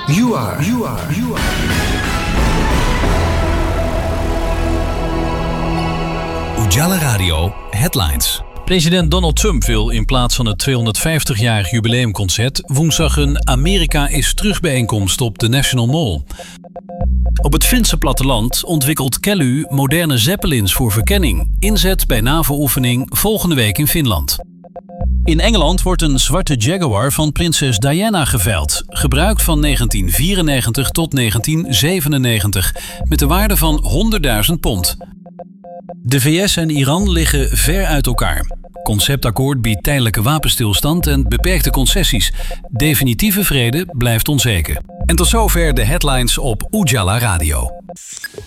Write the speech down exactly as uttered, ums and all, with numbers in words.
You are, you are, you are. Ujala Radio Headlines. President Donald Trump wil in plaats van het tweehonderdvijftigjarig jubileumconcert woensdag een Amerika is terug bijeenkomst op de National Mall. Op het Finse platteland ontwikkelt Kelly moderne zeppelins voor verkenning. Inzet bij NAVO-oefening volgende week in Finland. In Engeland wordt een zwarte Jaguar van prinses Diana geveild. Gebruikt van negentien vierennegentig tot negentien zevenennegentig. Met de waarde van honderdduizend pond. De V S en Iran liggen ver uit elkaar. Conceptakkoord biedt tijdelijke wapenstilstand en beperkte concessies. Definitieve vrede blijft onzeker. En tot zover de headlines op Ujala Radio.